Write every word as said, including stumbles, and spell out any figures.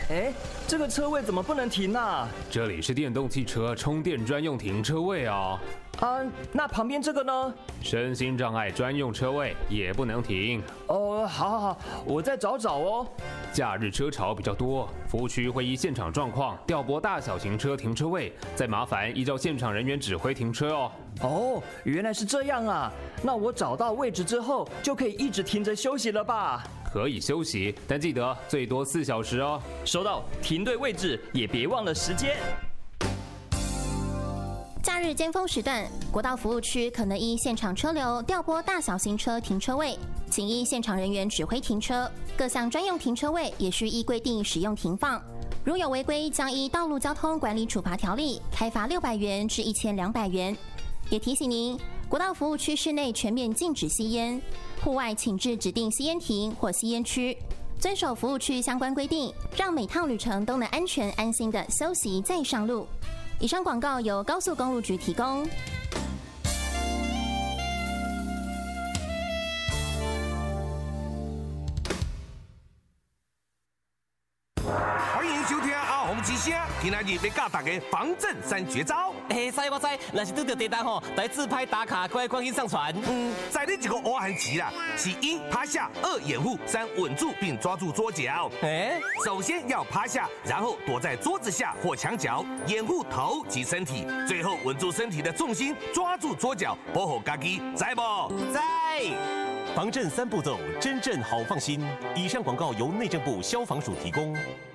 哎，这个车位怎么不能停啊？ 这里是电动汽车充电专用停车位哦。 啊，那旁边这个呢？ 身心障碍专用车位也不能停。 哦，好好好，我再找找哦。 假日车潮比较多，服务区会依现场状况调拨大小型车停车位，再麻烦依照现场人员指挥停车哦。 哦，原来是这样啊！那我找到位置之后，就可以一直停着休息了吧？ 可以休息，但记得最多四小时哦。 收到，停对位置，也别忘了时间。 假日尖峰时段，国道服务区可能依现场车流调拨大小型车停车位，请依现场人员指挥停车。各项专用停车位也需依规定使用停放。如有违规，将依《道路交通管理处罚条例》开罚六百元至一千两百元。也提醒您，国道服务区室内全面禁止吸烟，户外请至指定吸烟亭或吸烟区。遵守服务区相关规定，让每趟旅程都能安全安心的休息再上路。以上广告由高速公路局提供。 欢迎收听阿红之声，今仔日要教大家防震三绝招。 哎，知我知，若是拄到地震吼，来自拍打卡，快赶紧上传。 嗯，在你这个乌汉棋啦，是一趴下，二掩护，三稳住并抓住桌角。 哎， 首先要趴下，然后躲在桌子下或墙角，掩护头及身体，最后稳住身体的重心，抓住桌角，保护家己，知不？ 在。 防震三步骤，真正好放心。以上广告由内政部消防署提供。